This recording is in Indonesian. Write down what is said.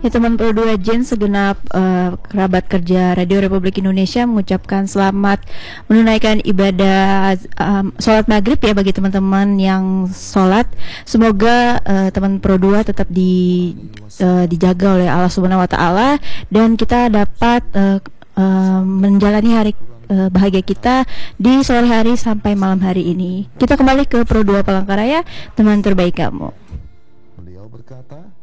Ya teman Pro 2 Gen segenap kerabat kerja Radio Republik Indonesia mengucapkan selamat menunaikan ibadah sholat maghrib ya bagi teman-teman yang sholat. Semoga teman Pro 2 tetap dijaga oleh Allah Subhanahu Wa Taala dan kita dapat menjalani hari bahagia kita di sore hari sampai malam hari ini. Kita kembali ke Pro 2 Palangkaraya, teman terbaik kamu. Beliau berkata,